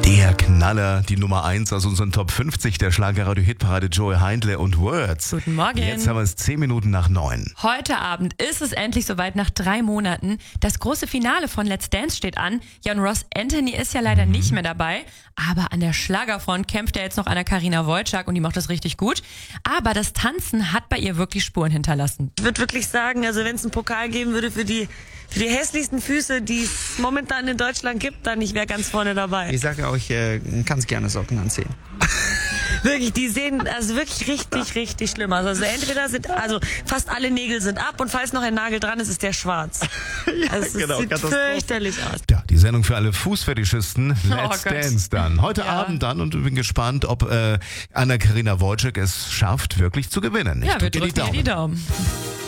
Der Knaller, die Nummer 1 aus unseren Top 50 der Schlagerradio-Hitparade Joey Heindle und Words. Guten Morgen. Jetzt haben wir es 10 Minuten nach 9. Heute Abend ist es endlich soweit, nach 3 Monaten. Das große Finale von Let's Dance steht an. Ja, und Ross Anthony ist ja leider nicht mehr dabei. Aber an der Schlagerfront kämpft er jetzt noch Anna-Karina Wojcik und die macht das richtig gut. Aber das Tanzen hat bei ihr wirklich Spuren hinterlassen. Ich würde wirklich sagen, also wenn es einen Pokal geben würde für die hässlichsten Füße, die es momentan in Deutschland gibt, dann ich wäre ganz vorne dabei. Ich sage auch, ich kann gerne Socken anziehen. Wirklich, die sehen also wirklich richtig schlimm aus. Also entweder fast alle Nägel sind ab und falls noch ein Nagel dran ist, ist der schwarz. Ja, also es sieht fürchterlich aus. Ja, die Sendung für alle Fußfetischisten. Let's Gott. Dance dann. Heute Ja. Abend dann und ich bin gespannt, ob Anna-Karina Wojcik es schafft, wirklich zu gewinnen. Ich Ja, wir drücke drücken ihr die Daumen.